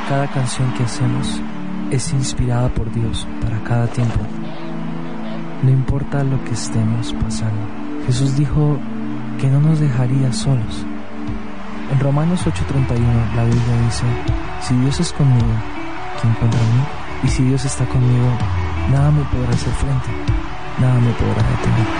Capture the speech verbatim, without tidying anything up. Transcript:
Cada canción que hacemos es inspirada por Dios para cada tiempo. No importa lo que estemos pasando. Jesús dijo que no nos dejaría solos. En Romanos ocho treinta y uno la Biblia dice: si Dios es conmigo, ¿quién contra mí? Y si Dios está conmigo, nada me podrá hacer frente, nada me podrá detener.